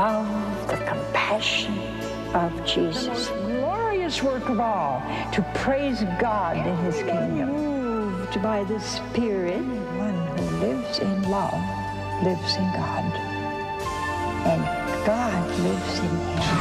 love, the compassion of Jesus. The most glorious work of all, to praise God in His kingdom. Moved by the Spirit, one who lives in love lives in God, and God lives in him.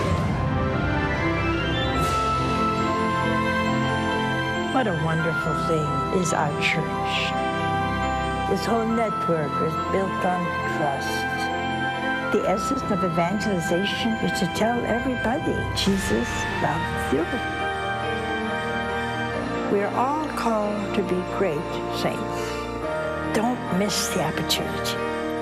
What a wonderful thing is our church. This whole network is built on trust. The essence of evangelization is to tell everybody Jesus loves you. We're all called to be great saints. Don't miss the opportunity.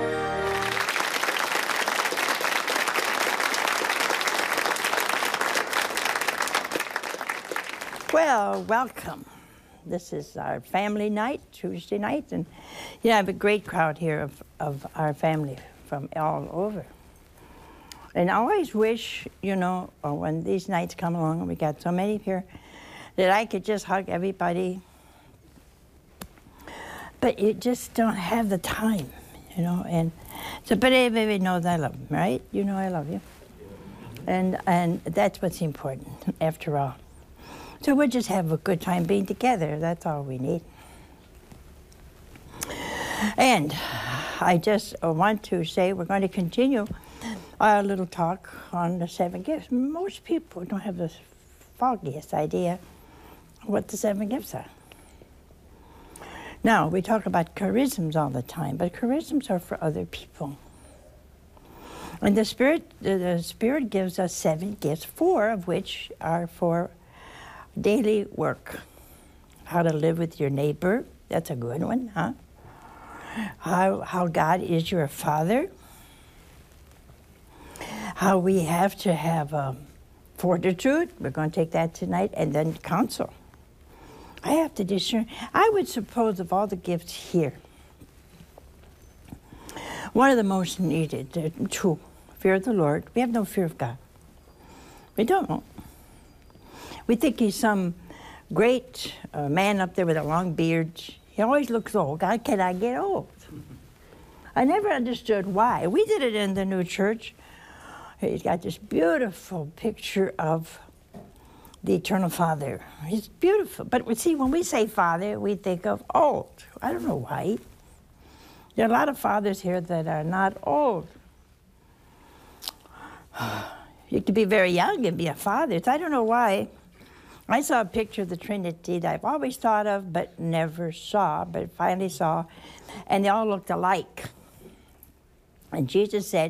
Well, welcome. This is our family night, Tuesday night, and I have a great crowd here of our family from all over. And I always wish, when these nights come along, and we got so many here, that I could just hug everybody. But you just don't have the time, and so, but everybody knows I love them, right? I love you. And that's what's important, after all. So we'll just have a good time being together. That's all we need. And I just want to say we're going to continue our little talk on the 7 gifts. Most people don't have the foggiest idea what the 7 gifts are. Now, we talk about charisms all the time, but charisms are for other people. And the Spirit gives us 7 gifts, 4 of which are for daily work. How to live with your neighbor, that's a good one, huh? How God is your Father. How we have to have fortitude, we're going to take that tonight, and then counsel. I have to discern. I would suppose of all the gifts here, one of the most needed, 2, fear of the Lord. We have no fear of God. We don't. We think he's some great man up there with a long beard. He always looks old. God, can I get old? I never understood why. We did it in the new church. He's got this beautiful picture of the Eternal Father. He's beautiful. But see, when we say Father, we think of old. I don't know why. There are a lot of fathers here that are not old. You could be very young and be a father. I don't know why. I saw a picture of the Trinity that I've always thought of but never saw, but finally saw, and they all looked alike. And Jesus said,